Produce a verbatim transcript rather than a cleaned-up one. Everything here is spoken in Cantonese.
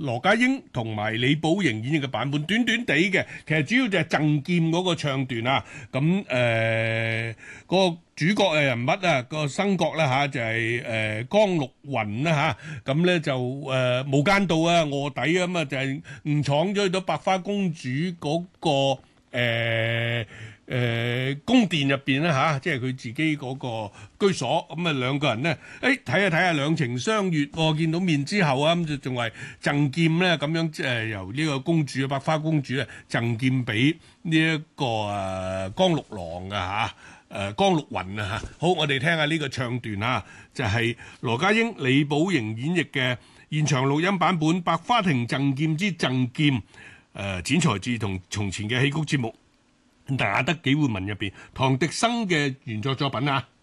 羅家英同埋李寶瑩演繹嘅版本，短短地嘅，其實主要就係贈劍嗰個唱段啊。咁誒嗰個主角嘅人物啊，個生角啦嚇就係誒江陸雲啦嚇，咁咧就誒無間道啊臥底啊，咁啊就係誤闖咗去到百花公主嗰個誒誒宮殿入邊啦嚇，即係佢自己嗰個居所。咁啊兩個人咧，誒睇下睇下兩情相悅喎，見到面之後啊，咁就仲係贈劍咧，咁樣即係由呢個公主啊百花公主啊贈劍俾呢一個誒江陸郎啊嚇。誒、呃、江陸雲啊嚇，好，我哋聽下呢個唱段啊，就係、是、羅家英、李寶瑩演繹嘅現場錄音版本《百花亭贈劍之贈劍》，誒、呃、剪裁自同從前嘅戲曲節目《雅德幾會文》入邊唐滌生嘅原作作品啊。